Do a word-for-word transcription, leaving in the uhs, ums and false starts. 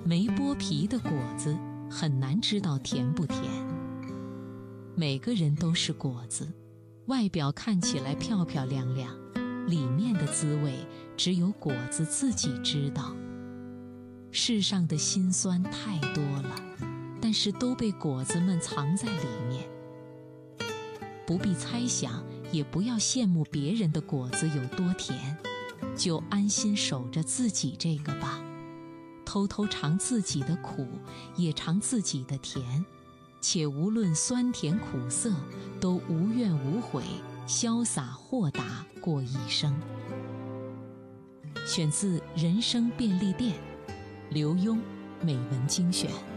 没剥皮的果子很难知道甜不甜。每个人都是果子，外表看起来漂漂亮亮，里面的滋味只有果子自己知道。世上的辛酸太多了，但是都被果子们藏在里面。不必猜想，也不要羡慕别人的果子有多甜，就安心守着自己这个吧，偷偷尝自己的苦，也尝自己的甜，且无论酸甜苦涩，都无怨无悔，潇洒豁达过一生。选自《人生便利店》，刘墉美文精选。